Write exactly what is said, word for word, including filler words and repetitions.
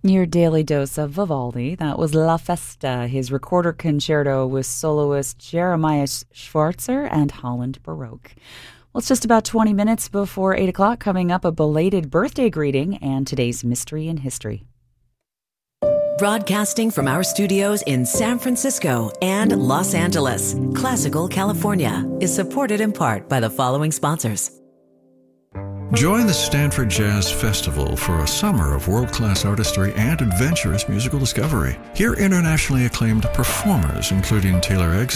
Your daily dose of Vivaldi. That was La Festa, his recorder concerto with soloist Jeremiah Schwarzer and Holland Baroque. Well, it's just about twenty minutes before eight o'clock. Coming up, a belated birthday greeting and today's Mystery in History. Broadcasting from our studios in San Francisco and Los Angeles, Classical California is supported in part by the following sponsors. Join the Stanford Jazz Festival for a summer of world-class artistry and adventurous musical discovery. Hear internationally acclaimed performers including Taylor Eggs,